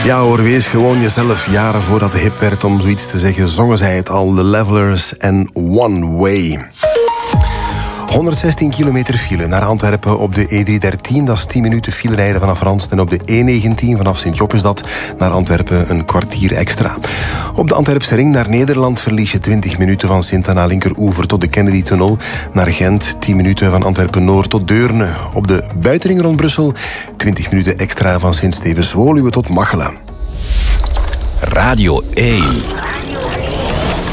Ja hoor, wees gewoon jezelf. Jaren voordat de hip werd om zoiets te zeggen, zongen zij het al. The Levelers en One Way. 116 kilometer file naar Antwerpen op de E313. Dat is 10 minuten file rijden vanaf Randst. En op de E19 vanaf Sint-Job is dat naar Antwerpen een kwartier extra. Op de Antwerpse ring naar Nederland verlies je 20 minuten van Sint-Anna Linkeroever tot de Kennedy-tunnel. Naar Gent 10 minuten van Antwerpen-Noord tot Deurne. Op de buitenring rond Brussel 20 minuten extra van Sint-Stevens-Woluwe tot Machelen. Radio 1.